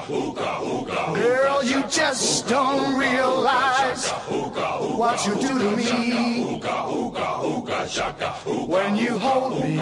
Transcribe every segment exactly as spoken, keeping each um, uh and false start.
Girl, you just don't realize what you do to me when you hold me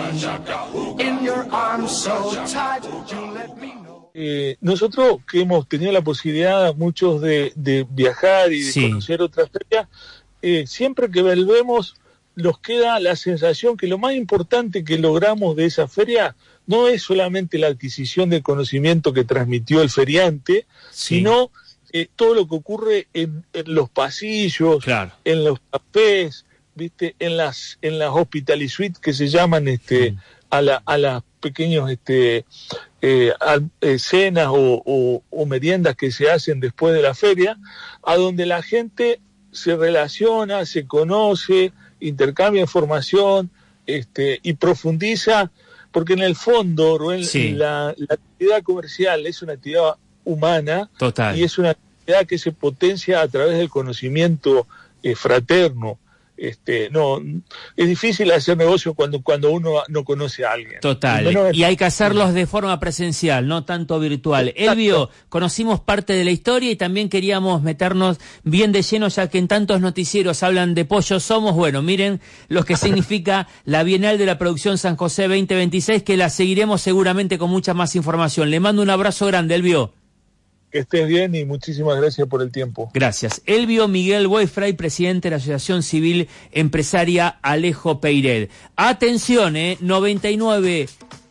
in your arms so tight. You let me know. Eh, nosotros que hemos tenido la posibilidad, muchos de, de viajar y de sí. conocer otras ferias, eh, siempre que volvemos nos queda la sensación que lo más importante que logramos de esa feria no es solamente la adquisición del conocimiento que transmitió el feriante, sí. sino eh, todo lo que ocurre en, en los pasillos, claro. en los cafés, viste, en las en las hospitality suites que se llaman este mm. a la a las pequeños este eh, a, eh, cenas o, o, o meriendas que se hacen después de la feria, a donde la gente se relaciona, se conoce, intercambia información, este y profundiza, porque en el fondo, Rubén, sí. la, la actividad comercial es una actividad humana. Total. Y es una actividad que se potencia a través del conocimiento eh, fraterno. Este, no, es difícil hacer negocio cuando, cuando uno no conoce a alguien. Total, y, y hay que hacerlos de forma presencial, no tanto virtual. Exacto. Elvio, conocimos parte de la historia y también queríamos meternos bien de lleno, ya que en tantos noticieros hablan de Pollo Somos. Bueno, miren lo que significa la Bienal de la Producción San José veinte veintiséis, que la seguiremos seguramente con mucha más información. Le mando un abrazo grande, Elvio. Que estés bien y muchísimas gracias por el tiempo. Gracias. Elvio Miguel Boyfray, presidente de la Asociación Civil Empresaria Alejo Peired. Atención, eh, noventa y nueve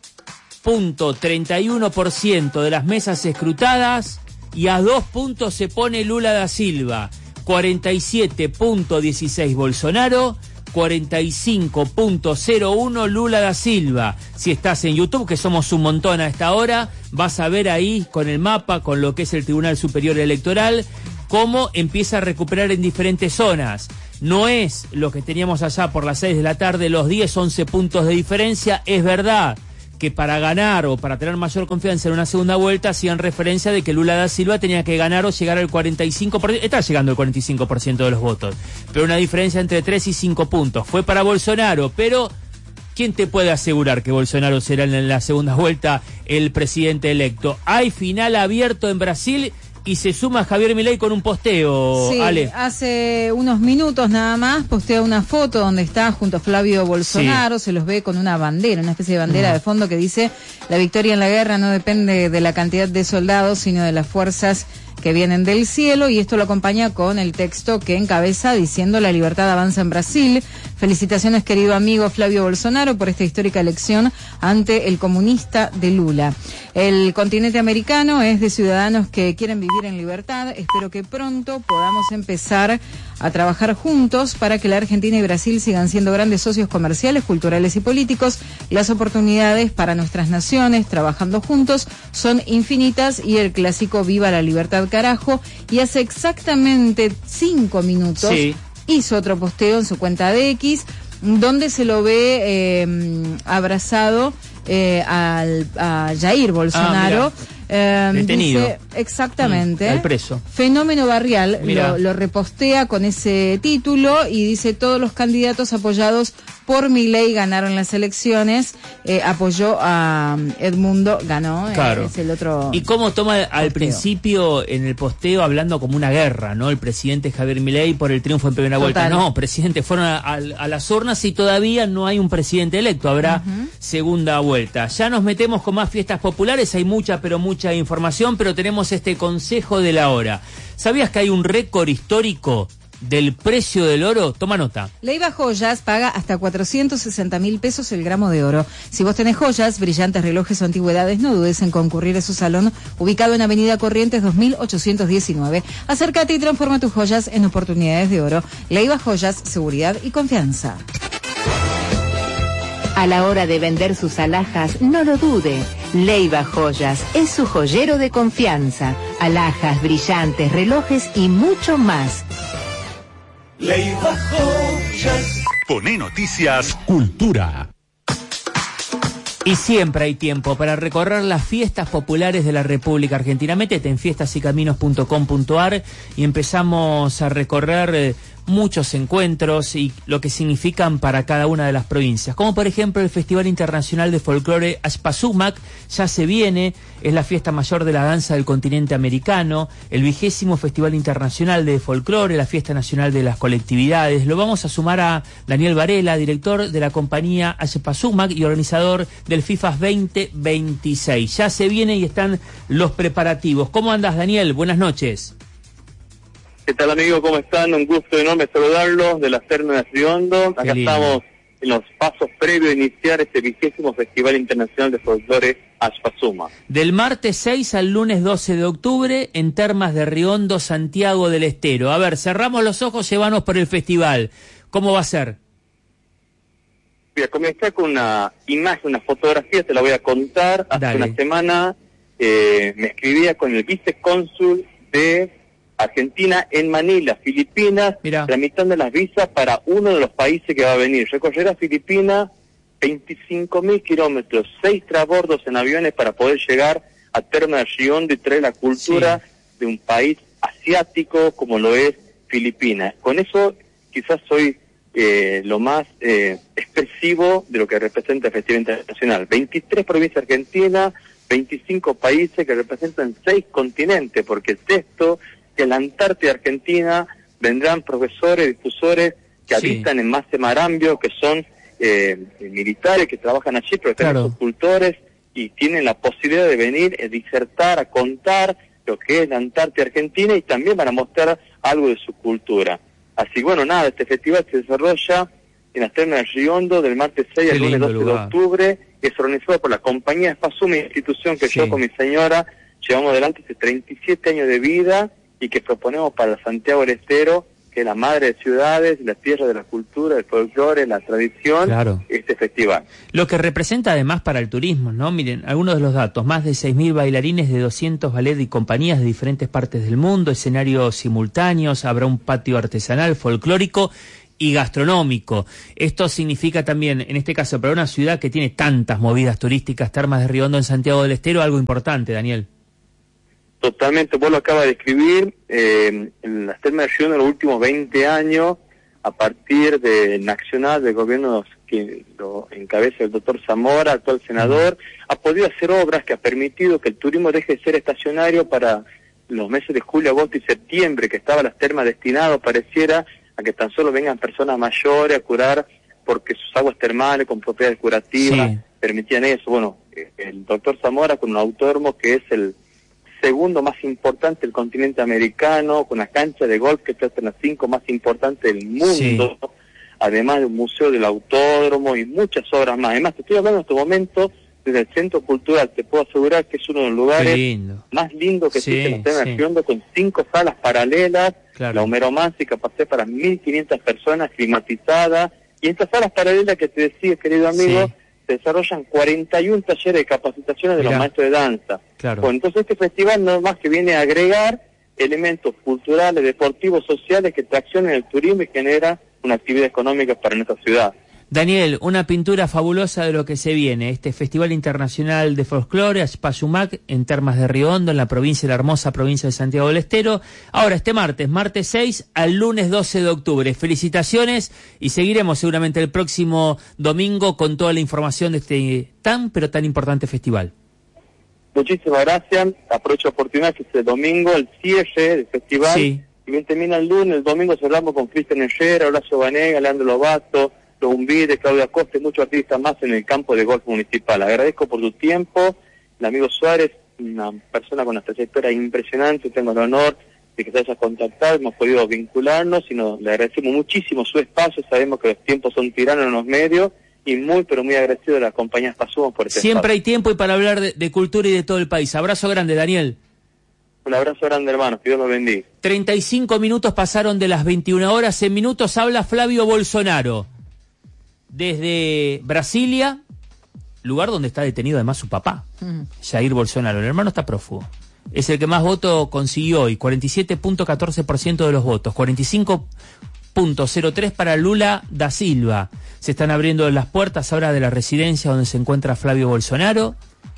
punto treinta y uno por ciento de las mesas escrutadas y a dos puntos se pone Lula da Silva. cuarenta y siete punto dieciséis Bolsonaro, cuarenta y cinco punto cero uno Lula da Silva. Si estás en YouTube, que somos un montón a esta hora, vas a ver ahí con el mapa, con lo que es el Tribunal Superior Electoral, cómo empieza a recuperar en diferentes zonas. No es lo que teníamos allá por las seis de la tarde, los diez, once puntos de diferencia. Es verdad que para ganar o para tener mayor confianza en una segunda vuelta hacían referencia de que Lula da Silva tenía que ganar o llegar al cuarenta y cinco por ciento, está llegando al cuarenta y cinco por ciento de los votos, pero una diferencia entre tres y cinco puntos. Fue para Bolsonaro, pero ¿quién te puede asegurar que Bolsonaro será en la segunda vuelta el presidente electo? Hay final abierto en Brasil y se suma Javier Milei con un posteo, sí, Ale. Hace unos minutos nada más postea una foto donde está junto a Flavio Bolsonaro, sí. Se los ve con una bandera, una especie de bandera uh-huh. de fondo que dice: la victoria en la guerra no depende de la cantidad de soldados, sino de las fuerzas que vienen del cielo, y esto lo acompaña con el texto que encabeza diciendo: la libertad avanza en Brasil. Felicitaciones, querido amigo Flavio Bolsonaro, por esta histórica elección ante el comunista de Lula. El continente americano es de ciudadanos que quieren vivir en libertad. Espero que pronto podamos empezar a trabajar juntos para que la Argentina y Brasil sigan siendo grandes socios comerciales, culturales y políticos. Las oportunidades para nuestras naciones trabajando juntos son infinitas, y el clásico Viva la libertad, carajo. Y hace exactamente cinco minutos sí. hizo otro posteo en su cuenta de X donde se lo ve eh, abrazado eh, al, a Jair Bolsonaro. Ah, Eh, detenido. Dice, exactamente. Mm, el preso. Fenómeno barrial, lo, lo repostea con ese título y dice: todos los candidatos apoyados por Milei ganaron las elecciones. Eh, apoyó a Edmundo, ganó. Claro. Eh, es el otro. Y cómo toma al posteo. Principio en el posteo hablando como una guerra, ¿no? El presidente Javier Milei por el triunfo en primera Total. vuelta. No, presidente, fueron a, a, a las urnas y todavía no hay un presidente electo. Habrá uh-huh. segunda vuelta. Ya nos metemos con más fiestas populares. Hay mucha, pero mucha mucha información, pero tenemos este consejo de la hora. ¿Sabías que hay un récord histórico del precio del oro? Toma nota. Leiva Joyas paga hasta cuatrocientos sesenta mil pesos el gramo de oro. Si vos tenés joyas, brillantes, relojes o antigüedades, no dudes en concurrir a su salón, ubicado en Avenida Corrientes dos mil ochocientos diecinueve. Acércate y transforma tus joyas en oportunidades de oro. Leiva Joyas, seguridad y confianza. A la hora de vender sus alhajas, no lo dude. Leiva Joyas es su joyero de confianza. Alhajas, brillantes, relojes y mucho más. Leiva Joyas. Pone Noticias Cultura. Y siempre hay tiempo para recorrer las fiestas populares de la República Argentina. Métete en fiestas y caminos punto com punto ar y empezamos a recorrer muchos encuentros y lo que significan para cada una de las provincias, como por ejemplo el Festival Internacional de Folclore Axpasumac, ya se viene, es la fiesta mayor de la danza del continente americano, el vigésimo Festival Internacional de Folclore, la fiesta nacional de las colectividades. Lo vamos a sumar a Daniel Varela, director de la compañía Axpasumac y organizador del FIFAS veinte veintiséis. Ya se viene y están los preparativos. ¿Cómo andas, Daniel? Buenas noches. ¿Qué tal, amigo? ¿Cómo están? Un gusto enorme saludarlos de la Termas de Riondo. Acá estamos en los pasos previos a iniciar este vigésimo Festival Internacional de Folclore Axpasumac. Del martes seis al lunes doce de octubre en Termas de Riondo, Santiago del Estero. A ver, cerramos los ojos, llévanos por el festival. ¿Cómo va a ser? Voy a comenzar con una imagen, una fotografía, te la voy a contar. Hace Dale. una semana eh, me escribía con el vicecónsul de Argentina en Manila, Filipinas, Mirá. tramitando las visas para uno de los países que va a venir. Recorrer a Filipinas veinticinco mil kilómetros, seis transbordos en aviones para poder llegar a Termas de Riondo y traer la cultura Sí. de un país asiático como lo es Filipinas. Con eso quizás soy eh, lo más eh, expresivo de lo que representa el Festival Internacional. veintitrés provincias argentinas, veinticinco países que representan seis continentes, porque el texto que en la Antártida Argentina vendrán profesores, difusores que Sí. habitan en Mase Marambio, que son eh, militares que trabajan allí, pero también Claro. son cultores y tienen la posibilidad de venir a disertar, a contar lo que es la Antártida Argentina y también van a mostrar algo de su cultura. Así bueno, nada, este festival se desarrolla en las Termas de Riondo del martes seis Qué al lunes lindo doce de lugar. octubre, que es organizado por la compañía Axpasumac, institución que Sí. yo con mi señora llevamos adelante hace treinta y siete años de vida y que proponemos para Santiago del Estero, que es la madre de ciudades, la tierra de la cultura, del folclore, la tradición, Claro. este festival. Lo que representa además para el turismo, ¿no? Miren, algunos de los datos, más de seis mil bailarines de doscientos ballet y compañías de diferentes partes del mundo, escenarios simultáneos, habrá un patio artesanal, folclórico y gastronómico. Esto significa también, en este caso, para una ciudad que tiene tantas movidas turísticas, Termas de Riondo en Santiago del Estero, algo importante, Daniel. Totalmente, vos lo acabas de escribir, eh, en las Termas de Riondo en los últimos veinte años, a partir del nacional del gobierno que lo encabeza el doctor Zamora, actual senador, ha podido hacer obras que ha permitido que el turismo deje de ser estacionario para los meses de julio, agosto y septiembre, que estaban las termas destinadas, pareciera, a que tan solo vengan personas mayores a curar, porque sus aguas termales con propiedades curativas Sí. permitían eso. Bueno, eh, el doctor Zamora con un autódromo que es el segundo más importante del continente americano, con la cancha de golf que está entre las cinco más importantes del mundo, Sí. además de un museo del autódromo y muchas obras más. Además, te estoy hablando en este momento desde el Centro Cultural, te puedo asegurar que es uno de los lugares Qué lindo. más lindos que Sí, existe en la Termas de sí. Riondo, con cinco salas paralelas, Claro. la Homeromancy capacidad para mil quinientas personas climatizadas, y estas salas paralelas que te decía, querido amigo, Sí. se desarrollan cuarenta y uno talleres de capacitaciones de Mirá. los maestros de danza. Claro. Bueno, entonces este festival no más que viene a agregar elementos culturales, deportivos, sociales que traccionen el turismo y genera una actividad económica para nuestra ciudad. Daniel, una pintura fabulosa de lo que se viene, este Festival Internacional de Folclore, Axpasumac, en Termas de Riondo, en la provincia, la hermosa provincia de Santiago del Estero. Ahora, este martes, martes seis al lunes doce de octubre. Felicitaciones y seguiremos seguramente el próximo domingo con toda la información de este tan, pero tan importante festival. Muchísimas gracias, aprovecho la oportunidad que es el domingo, el cierre del festival, Sí. y bien termina el lunes, el domingo cerramos con Cristian Herrera, Horacio Banega, Leandro Lobato, Los Umbide, Claudia Costa y muchos artistas más en el campo de golf municipal. Agradezco por tu tiempo, el amigo Suárez, una persona con una trayectoria impresionante, tengo el honor de que te hayas contactado, hemos podido vincularnos y nos, le agradecemos muchísimo su espacio, sabemos que los tiempos son tiranos en los medios, y muy, pero muy agradecido de la compañía Axpasumac por este Siempre hay espacio. tiempo y para hablar de, de cultura y de todo el país. Abrazo grande, Daniel. Un abrazo grande, hermano, que Dios nos bendiga. treinta y cinco minutos pasaron de las veintiuna horas. En minutos habla Flavio Bolsonaro. Desde Brasilia, lugar donde está detenido además su papá, Mm. Jair Bolsonaro. El hermano está prófugo. Es el que más votos consiguió hoy, cuarenta y siete punto catorce por ciento de los votos, cuarenta y cinco punto cero tres para Lula da Silva. Se están abriendo las puertas ahora de la residencia donde se encuentra Flavio Bolsonaro.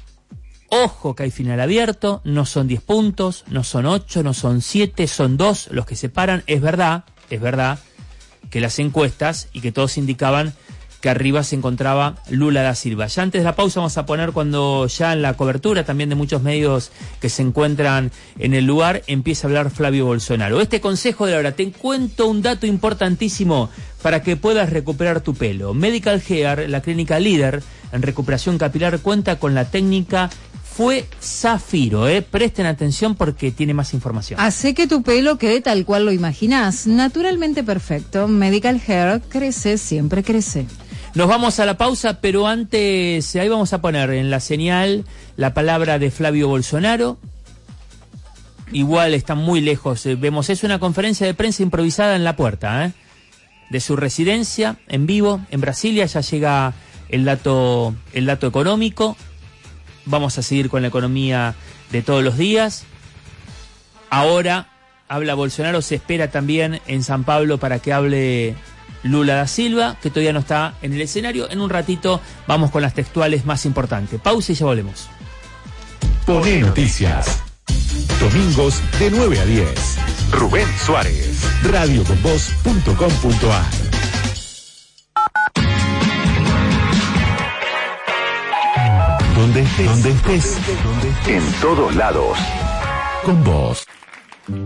Ojo que hay final abierto, no son diez puntos, no son ocho, no son siete, son dos los que separan. Es verdad, es verdad que las encuestas y que todos indicaban que arriba se encontraba Lula da Silva. Ya antes de la pausa vamos a poner cuando ya en la cobertura también de muchos medios que se encuentran en el lugar empieza a hablar Flavio Bolsonaro. Este consejo de la hora, te cuento un dato importantísimo para que puedas recuperar tu pelo. Medical Hair, la clínica líder en recuperación capilar, cuenta con la técnica Fue Zafiro, ¿eh? Presten atención porque tiene más información. Hace que tu pelo quede tal cual lo imaginás, naturalmente perfecto. Medical Hair crece, siempre crece. Nos vamos a la pausa, pero antes, ahí vamos a poner en la señal la palabra de Flavio Bolsonaro. Igual está muy lejos, eh, vemos, es una conferencia de prensa improvisada en la puerta, ¿eh? De su residencia, en vivo, en Brasilia, ya llega el dato, el dato económico. Vamos a seguir con la economía de todos los días. Ahora habla Bolsonaro, se espera también en San Pablo para que hable Lula da Silva, que todavía no está en el escenario. En un ratito vamos con las textuales más importantes. Pausa y ya volvemos. Poné Noticias. Domingos de nueve a diez. Rubén Suárez. radio con voz punto com punto a r. Donde estés, donde estés, en todos lados. Con vos.